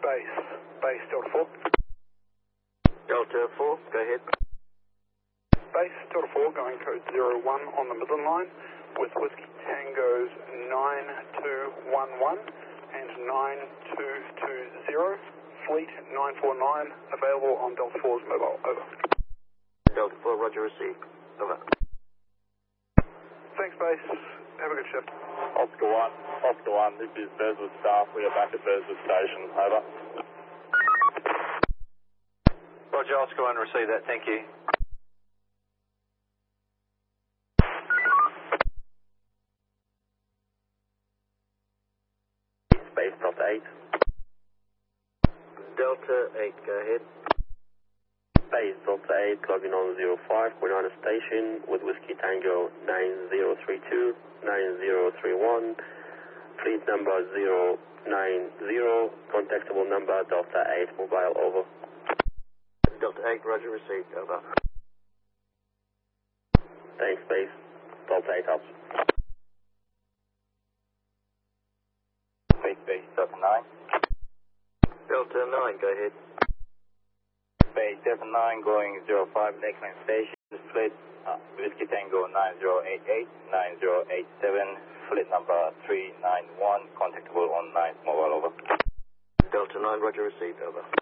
Base Delta 4. Delta 4, go ahead. Base Delta 4 going code 01 on the Midland line with Whiskey Tango's 9211 and 9220. Fleet 949 available on Delta 4's mobile. Over. Delta 4, roger, received. Over. Thanks, base. Have a good shift. Oscar 1, this is Burswood staff. We are back at Burswood Station. Over. Roger, Oscar 1, receive that, thank you. Space Delta 8. Delta 8, go ahead. Space Delta 8, logging on 05, going on a station with Whiskey Tango 9032, 9031, fleet number 090, contactable number Delta 8, mobile, over. Delta 8, roger, received, over. Thanks, Space. Delta 8 helps. Space Delta 9. Delta 9, go ahead. Space Delta 9 going 05, next line station, fleet Whiskey Tango 9088, 9087, fleet number 391, contactable on 9, mobile, over. Delta 9, roger, received, over.